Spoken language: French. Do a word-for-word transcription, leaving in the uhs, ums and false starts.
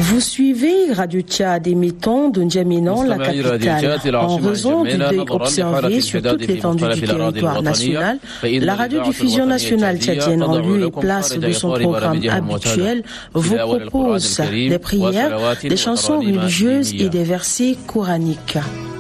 Vous suivez Radio Tchad émettant de N'Djamena, la capitale. En raison du deuil observé sur toute l'étendue du territoire national, la radiodiffusion nationale tchadienne, en lieu et place de son programme habituel, vous propose des prières, des chansons religieuses et des versets coraniques.